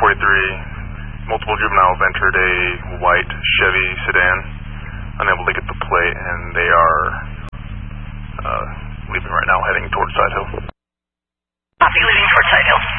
1043, multiple juveniles entered a white Chevy sedan, unable to get the plate, and they are leaving right now, heading towards Side Hill. Copy, leaving towards Side Hill.